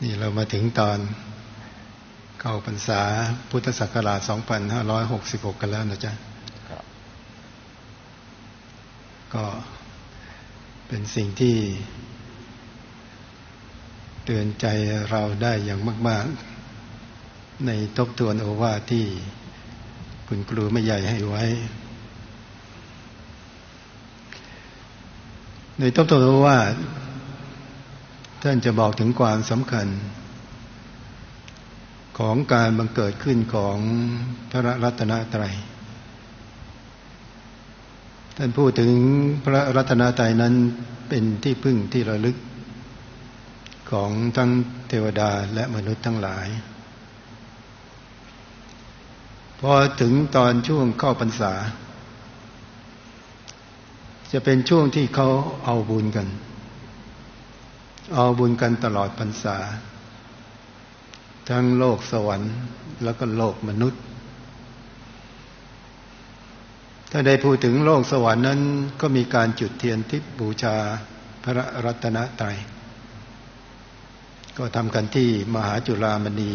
นี่เรามาถึงตอนเข้าพรรษาพุทธศักราช 2566 กันแล้วนะจ๊ะก็เป็นสิ่งที่เตือนใจเราได้อย่างมากๆในทบทวนโอวาทที่คุณครูแม่ใหญ่ให้ไว้ในทบทวนโอวาทท่านจะบอกถึงความสำคัญของการบังเกิดขึ้นของพระรัตนตรัยท่านพูดถึงพระรัตนตรัยนั้นเป็นที่พึ่งที่ระลึกของทั้งเทวดาและมนุษย์ทั้งหลายพอถึงตอนช่วงเข้าพรรษาจะเป็นช่วงที่เขาเอาบุญกันตลอดพรรษาทั้งโลกสวรรค์แล้วก็โลกมนุษย์ถ้าได้พูดถึงโลกสวรรค์นั้นก็มีการจุดเทียนทิพย์บูชาพระรัตนตรัยก็ทำกันที่มหาจุฬามณี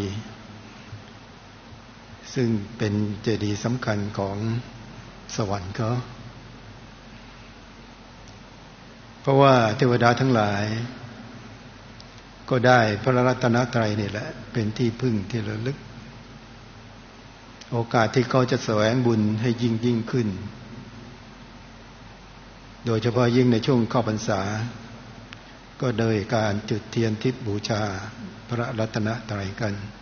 ซึ่งเป็นเจดีย์สำคัญของสวรรค์เขาเพราะว่าเทวดาทั้งหลายก็ได้พระรัตนตรัยนี่แหละเป็นที่พึ่งที่ระลึกโอกาสที่เขาจะแสวงบุญให้ยิ่งขึ้นโดยเฉพาะยิ่งในช่วงเข้าพรรษาก็โดยการจุดเทียนทิพย์บูชาพระรัตนตรัยกัน